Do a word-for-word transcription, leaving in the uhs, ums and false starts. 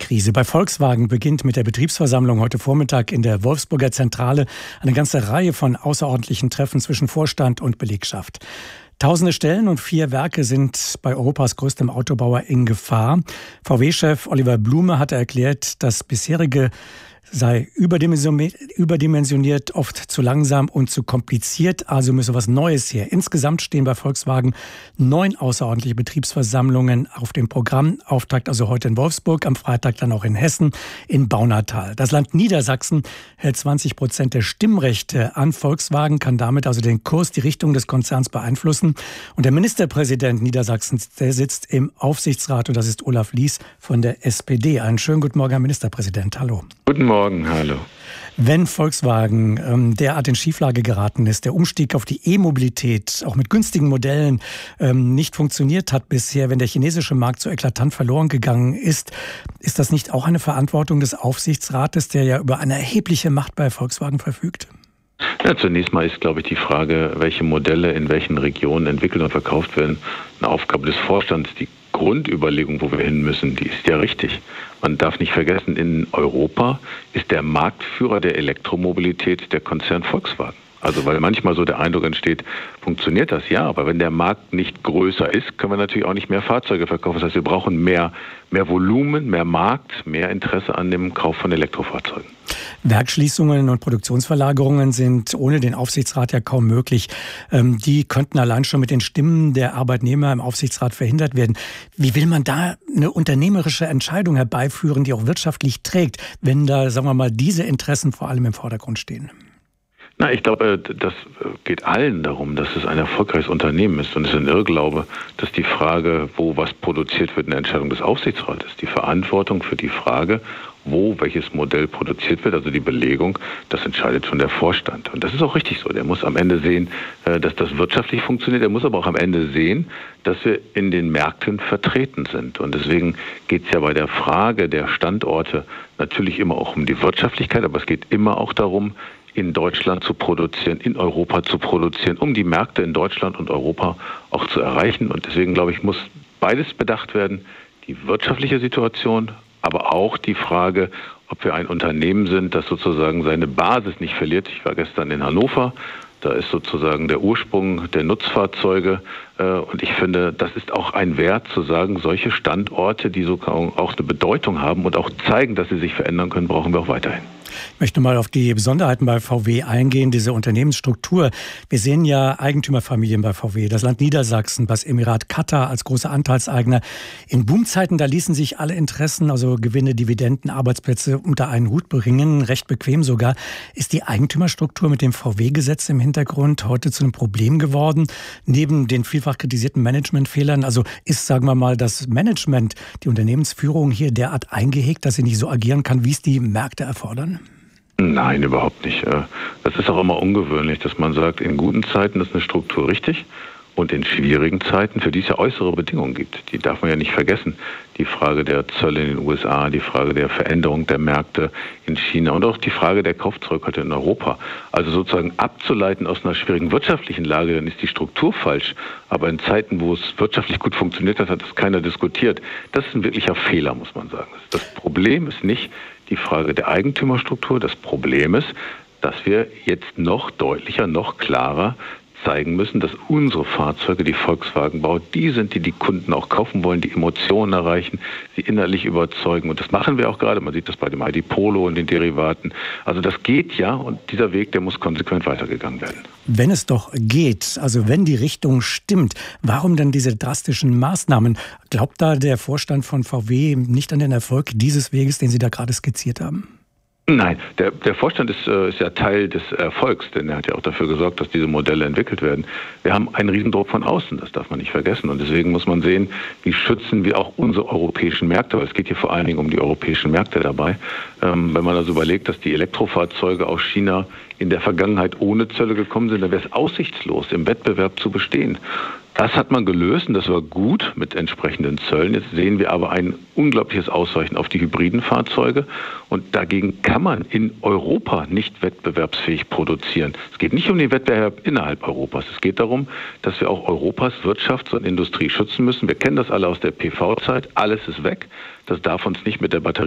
Krise. Bei Volkswagen beginnt mit der Betriebsversammlung heute Vormittag in der Wolfsburger Zentrale eine ganze Reihe von außerordentlichen Treffen zwischen Vorstand und Belegschaft. Tausende Stellen und vier Werke sind bei Europas größtem Autobauer in Gefahr. V W-Chef Oliver Blume hatte erklärt, das bisherige sei überdimensioniert, oft zu langsam und zu kompliziert, also müsse was Neues her. Insgesamt stehen bei Volkswagen neun außerordentliche Betriebsversammlungen auf dem Programm. Auftakt also heute in Wolfsburg, am Freitag dann auch in Hessen, in Baunatal. Das Land Niedersachsen hält zwanzig Prozent der Stimmrechte an Volkswagen, kann damit also den Kurs, die Richtung des Konzerns beeinflussen. Und der Ministerpräsident Niedersachsens, der sitzt im Aufsichtsrat und das ist Olaf Lies von der S P D. Einen schönen guten Morgen, Herr Ministerpräsident. Hallo. Guten Morgen, hallo. Wenn Volkswagen ähm, derart in Schieflage geraten ist, der Umstieg auf die E-Mobilität auch mit günstigen Modellen ähm, nicht funktioniert hat bisher, wenn der chinesische Markt so eklatant verloren gegangen ist, ist das nicht auch eine Verantwortung des Aufsichtsrates, der ja über eine erhebliche Macht bei Volkswagen verfügt? Ja, zunächst mal ist, glaube ich, die Frage, welche Modelle in welchen Regionen entwickelt und verkauft werden, eine Aufgabe des Vorstands. Die Grundüberlegung, wo wir hin müssen, die ist ja richtig. Man darf nicht vergessen, in Europa ist der Marktführer der Elektromobilität der Konzern Volkswagen. Also weil manchmal so der Eindruck entsteht, funktioniert das? Ja, aber wenn der Markt nicht größer ist, können wir natürlich auch nicht mehr Fahrzeuge verkaufen. Das heißt, wir brauchen mehr, mehr Volumen, mehr Markt, mehr Interesse an dem Kauf von Elektrofahrzeugen. Werksschließungen und Produktionsverlagerungen sind ohne den Aufsichtsrat ja kaum möglich. Die könnten allein schon mit den Stimmen der Arbeitnehmer im Aufsichtsrat verhindert werden. Wie will man da eine unternehmerische Entscheidung herbeiführen, die auch wirtschaftlich trägt, wenn da, sagen wir mal, diese Interessen vor allem im Vordergrund stehen? Na, ich glaube, das geht allen darum, dass es ein erfolgreiches Unternehmen ist. Und es ist ein Irrglaube, dass die Frage, wo was produziert wird, eine Entscheidung des Aufsichtsrates ist. Die Verantwortung für die Frage, wo welches Modell produziert wird, also die Belegung, das entscheidet schon der Vorstand. Und das ist auch richtig so. Der muss am Ende sehen, dass das wirtschaftlich funktioniert. Er muss aber auch am Ende sehen, dass wir in den Märkten vertreten sind. Und deswegen geht es ja bei der Frage der Standorte natürlich immer auch um die Wirtschaftlichkeit, aber es geht immer auch darum, in Deutschland zu produzieren, in Europa zu produzieren, um die Märkte in Deutschland und Europa auch zu erreichen. Und deswegen, glaube ich, muss beides bedacht werden, die wirtschaftliche Situation, aber auch die Frage, ob wir ein Unternehmen sind, das sozusagen seine Basis nicht verliert. Ich war gestern in Hannover, da ist sozusagen der Ursprung der Nutzfahrzeuge. Und ich finde, das ist auch ein Wert zu sagen, solche Standorte, die sogar auch eine Bedeutung haben und auch zeigen, dass sie sich verändern können, brauchen wir auch weiterhin. Ich möchte mal auf die Besonderheiten bei V W eingehen, diese Unternehmensstruktur. Wir sehen ja Eigentümerfamilien bei V W, das Land Niedersachsen, das Emirat Katar als großer Anteilseigner. In Boomzeiten, da ließen sich alle Interessen, also Gewinne, Dividenden, Arbeitsplätze unter einen Hut bringen, recht bequem sogar. Ist die Eigentümerstruktur mit dem V W-Gesetz im Hintergrund heute zu einem Problem geworden? Neben den vielfach kritisierten Managementfehlern, also ist, sagen wir mal, das Management, die Unternehmensführung hier derart eingehegt, dass sie nicht so agieren kann, wie es die Märkte erfordern? Nein, überhaupt nicht. Das ist auch immer ungewöhnlich, dass man sagt, in guten Zeiten ist eine Struktur richtig und in schwierigen Zeiten, für die es ja äußere Bedingungen gibt. Die darf man ja nicht vergessen. Die Frage der Zölle in den U S A, die Frage der Veränderung der Märkte in China und auch die Frage der Kaufzurückhaltung in Europa. Also sozusagen abzuleiten aus einer schwierigen wirtschaftlichen Lage, dann ist die Struktur falsch. Aber in Zeiten, wo es wirtschaftlich gut funktioniert hat, hat das keiner diskutiert. Das ist ein wirklicher Fehler, muss man sagen. Das Problem ist nicht die Frage der Eigentümerstruktur. Das Problem ist, dass wir jetzt noch deutlicher, noch klarer zeigen müssen, dass unsere Fahrzeuge, die Volkswagen baut, die sind, die die Kunden auch kaufen wollen, die Emotionen erreichen, sie innerlich überzeugen. Und das machen wir auch gerade. Man sieht das bei dem I D Polo und den Derivaten. Also das geht ja und dieser Weg, der muss konsequent weitergegangen werden. Wenn es doch geht, also wenn die Richtung stimmt, warum denn diese drastischen Maßnahmen? Glaubt da der Vorstand von V W nicht an den Erfolg dieses Weges, den Sie da gerade skizziert haben? Nein, der, der Vorstand ist, äh, ist ja Teil des Erfolgs, denn er hat ja auch dafür gesorgt, dass diese Modelle entwickelt werden. Wir haben einen Riesendruck von außen, das darf man nicht vergessen. Und deswegen muss man sehen, wie schützen wir auch unsere europäischen Märkte. Aber es geht hier vor allen Dingen um die europäischen Märkte dabei. Ähm, wenn man also überlegt, dass die Elektrofahrzeuge aus China in der Vergangenheit ohne Zölle gekommen sind, dann wäre es aussichtslos, im Wettbewerb zu bestehen. Das hat man gelöst und das war gut mit entsprechenden Zöllen. Jetzt sehen wir aber ein unglaubliches Ausweichen auf die hybriden Fahrzeuge und dagegen kann man in Europa nicht wettbewerbsfähig produzieren. Es geht nicht um den Wettbewerb innerhalb Europas. Es geht darum, dass wir auch Europas Wirtschaft und Industrie schützen müssen. Wir kennen das alle aus der P V-Zeit. Alles ist weg. Das darf uns nicht mit der Batterie